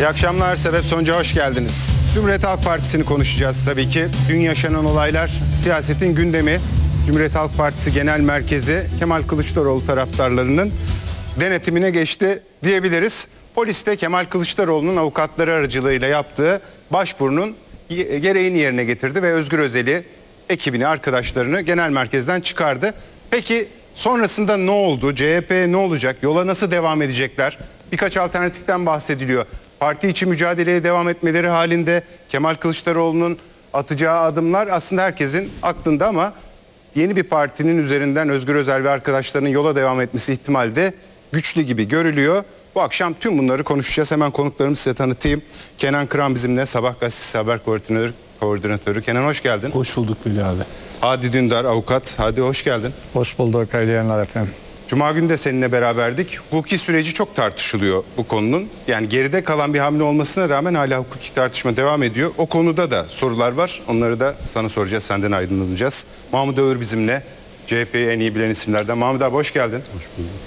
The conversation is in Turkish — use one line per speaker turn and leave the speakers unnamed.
İyi akşamlar. Sebep Sonuca hoş geldiniz. Cumhuriyet Halk Partisi'ni konuşacağız tabii ki. Dün yaşanan olaylar siyasetin gündemi. Cumhuriyet Halk Partisi Genel Merkezi Kemal Kılıçdaroğlu taraftarlarının denetimine geçti diyebiliriz. Polis de Kemal Kılıçdaroğlu'nun avukatları aracılığıyla yaptığı başvurunun gereğini yerine getirdi ve Özgür Özel'i, ekibini, arkadaşlarını genel merkezden çıkardı. Peki sonrasında ne oldu? CHP ne olacak? Yola nasıl devam edecekler? Birkaç alternatiften bahsediliyor. Parti içi mücadeleye devam etmeleri halinde Kemal Kılıçdaroğlu'nun atacağı adımlar aslında herkesin aklında ama yeni bir partinin üzerinden Özgür Özel ve arkadaşlarının yola devam etmesi ihtimali de güçlü gibi görülüyor. Bu akşam tüm bunları konuşacağız. Hemen konuklarımı size tanıtayım. Kenan Kıran bizimle, Sabah Gazetesi Haber Koordinatörü. Kenan hoş geldin.
Hoş bulduk Veli abi.
Hadi Dündar avukat. Hadi hoş geldin.
Hoş bulduk hayırlı yayınlar efendim.
Cuma günü de seninle beraberdik. Hukuki süreci çok tartışılıyor bu konunun. Yani geride kalan bir hamle olmasına rağmen hala hukuki tartışma devam ediyor. O konuda da sorular var. Onları da sana soracağız, senden aydınlanacağız. Mahmut Övür bizimle. CHP'yi en iyi bilen isimlerden. Mahmut abi hoş geldin.
Hoş bulduk.